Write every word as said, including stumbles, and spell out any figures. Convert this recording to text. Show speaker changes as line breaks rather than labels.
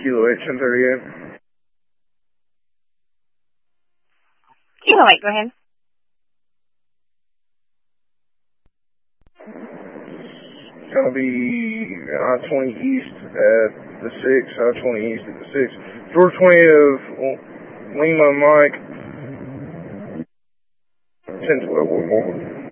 Kilo eight, ten thirty-eight.
Kilo eight, go ahead.
It's going to be I twenty East at the six, I twenty East at the six. four twenty of Lima Mike. ten twelve, one more.